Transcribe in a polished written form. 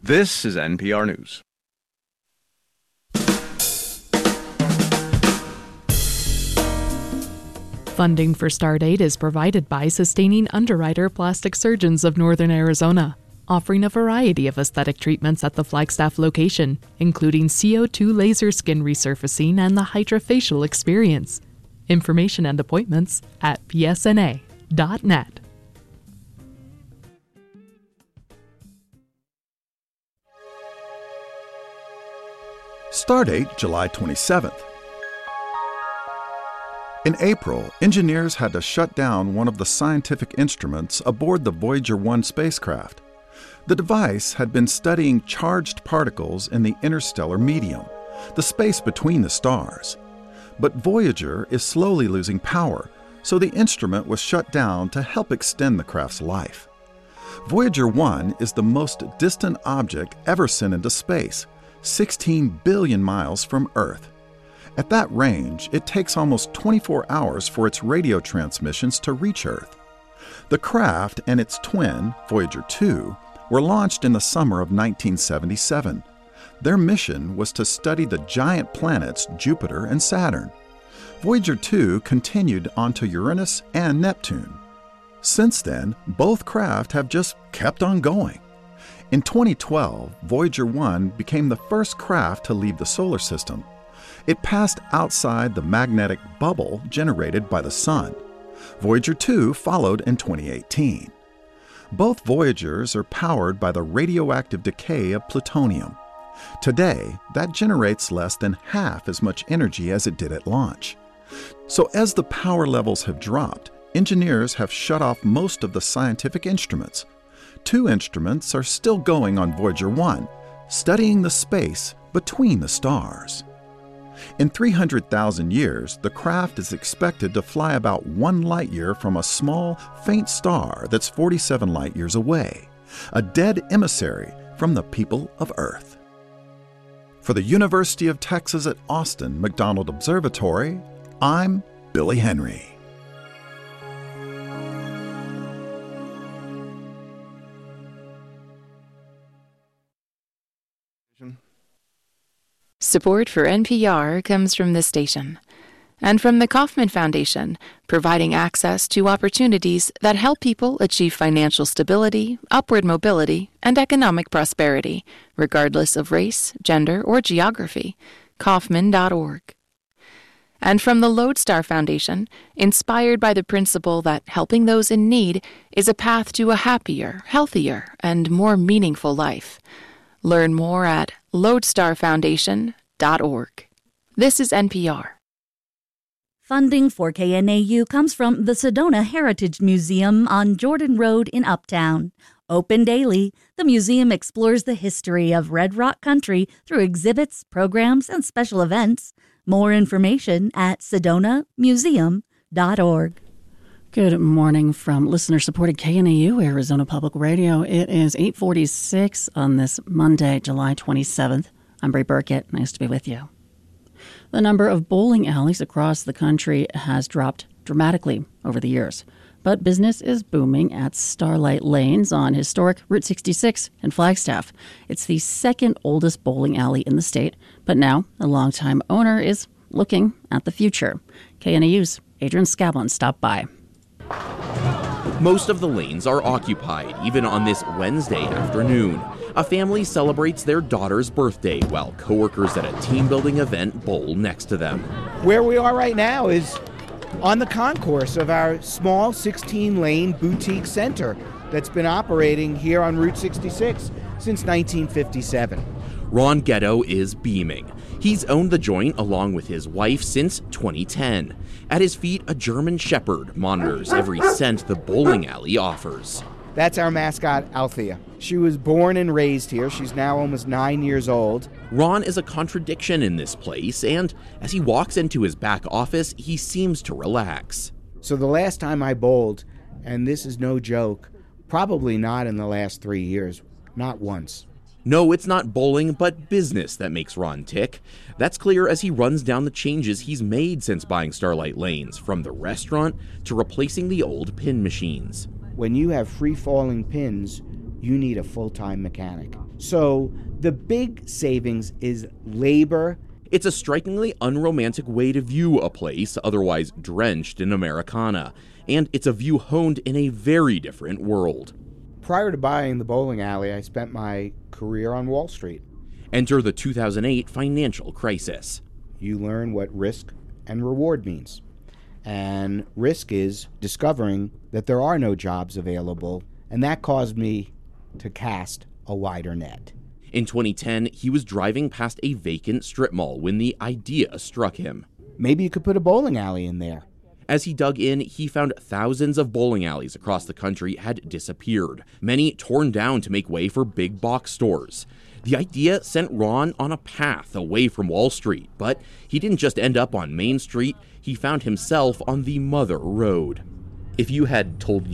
This is NPR News. Funding for Stardate is provided by Sustaining Underwriter Plastic Surgeons of Northern Arizona, offering a variety of aesthetic treatments at the Flagstaff location, including CO2 laser skin resurfacing and the Hydrofacial experience. Information and appointments at psna.net. Stardate, July 27th. In April, engineers had to shut down one of the scientific instruments aboard the Voyager 1 spacecraft. The device had been studying charged particles in the interstellar medium, the space between the stars. But Voyager is slowly losing power, so the instrument was shut down to help extend the craft's life. Voyager 1 is the most distant object ever sent into space, 16 billion miles from Earth. At that range, it takes almost 24 hours for its radio transmissions to reach Earth. The craft and its twin, Voyager 2, were launched in the summer of 1977. Their mission was to study the giant planets Jupiter and Saturn. Voyager 2 continued onto Uranus and Neptune. Since then, both craft have just kept on going. In 2012, Voyager 1 became the first craft to leave the solar system. It passed outside the magnetic bubble generated by the Sun. Voyager 2 followed in 2018. Both Voyagers are powered by the radioactive decay of plutonium. Today, that generates less than half as much energy as it did at launch. So as the power levels have dropped, engineers have shut off most of the scientific instruments. 2 instruments are still going on Voyager 1, studying the space between the stars. In 300,000 years, the craft is expected to fly about 1 light year from a small, faint star that's 47 light years away, a dead emissary from the people of Earth. For the University of Texas at Austin McDonald Observatory, I'm Billy Henry. Support for NPR comes from this station and from the Kauffman Foundation, providing access to opportunities that help people achieve financial stability, upward mobility, and economic prosperity, regardless of race, gender, or geography. Kauffman.org. And from the Lodestar Foundation, inspired by the principle that helping those in need is a path to a happier, healthier, and more meaningful life. Learn more at lodestarfoundation.org. This is NPR. Funding for KNAU comes from the Sedona Heritage Museum on Jordan Road in Uptown. Open daily, the museum explores the history of Red Rock Country through exhibits, programs, and special events. More information at sedonamuseum.org. Good morning from listener-supported KNAU, Arizona Public Radio. It is 8:46 on this Monday, July 27th. I'm Bray Burkett. Nice to be with you. The number of bowling alleys across the country has dropped dramatically over the years, but business is booming at Starlight Lanes on historic Route 66 in Flagstaff. It's the second oldest bowling alley in the state, but now a longtime owner is looking at the future. KNAU's Adrian Scavlin stopped by. Most of the lanes are occupied, even on this Wednesday afternoon. A family celebrates their daughter's birthday while coworkers at a team-building event bowl next to them. Where we are right now is on the concourse of our small 16-lane boutique center that's been operating here on Route 66 since 1957. Ron Ghetto is beaming. He's owned the joint along with his wife since 2010. At his feet, a German Shepherd monitors every cent the bowling alley offers. That's our mascot, Althea. She was born and raised here. She's now almost 9 years old. Ron is a contradiction in this place, and as he walks into his back office, he seems to relax. So the last time I bowled, and this is no joke, probably not in the last 3 years, not once. No, it's not bowling, but business that makes Ron tick. That's clear as he runs down the changes he's made since buying Starlight Lanes, from the restaurant to replacing the old pin machines. When you have free-falling pins, you need a full-time mechanic. So the big savings is labor. It's a strikingly unromantic way to view a place otherwise drenched in Americana, and it's a view honed in a very different world. Prior to buying the bowling alley, I spent my career on Wall Street. Enter the 2008 financial crisis. You learn what risk and reward means. And risk is discovering that there are no jobs available, and that caused me to cast a wider net. In 2010, he was driving past a vacant strip mall when the idea struck him. Maybe you could put a bowling alley in there. As he dug in, he found thousands of bowling alleys across the country had disappeared, many torn down to make way for big box stores. The idea sent Ron on a path away from Wall Street, but he didn't just end up on Main Street, he found himself on the Mother Road. If you had told